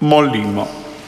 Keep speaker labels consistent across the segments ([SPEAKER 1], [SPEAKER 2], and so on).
[SPEAKER 1] Molimo.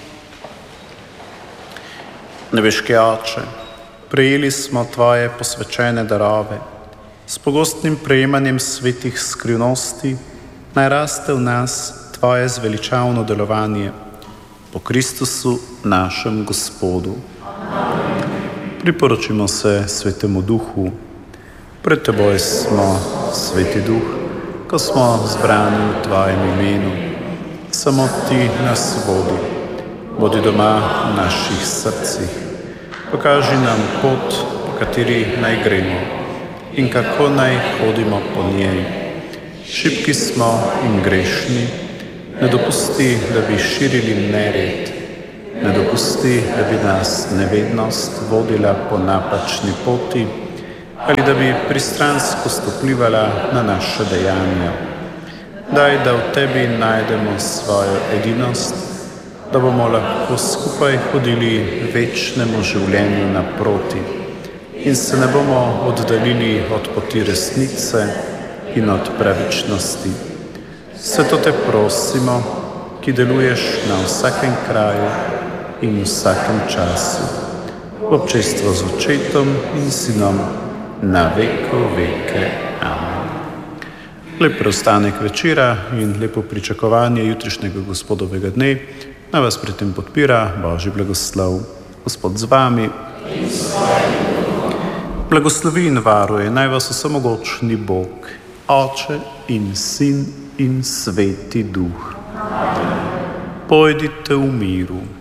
[SPEAKER 1] Nebeški Oče, prejeli smo Tvoje posvečene darove. S pogostnim prejemanjem svetih skrivnosti naj raste v nas Tvoje zveličavno delovanje po Kristusu našem Gospodu. Priporočimo se Svetemu Duhu. Pred Teboj smo, Sveti Duh, ko smo zbrani v Tvojem imenu. Samo Ti nas vodi. Bodi doma v naših srcih. Pokaži nam pot, po kateri naj gremo in kako naj hodimo po njej. Šibki smo in grešni. Ne dopusti, da bi širili nered. Ne dopusti, da bi nas nevednost vodila po napačni poti ali da bi pristransko vplivala na naše dejanja. Daj, da v Tebi najdemo svojo edinost, da bomo lahko skupaj hodili večnemu življenju naproti in se ne bomo oddaljili od poti resnice in od pravičnosti. Sveto Te prosimo, ki deluješ na vsakem kraju in vsakem času, v občestvu z Očetom in Sinom, na veko veke. Amen. Lep preostanek večera in lepo pričakovanje jutrišnjega Gospodovega dne naj vas pri tem podpira Božji blagoslov. Gospod z vami. Blagoslovi in varuje naj vas vsemogočni Bog, Oče in Sin in Sveti Duh. Pojdite v miru.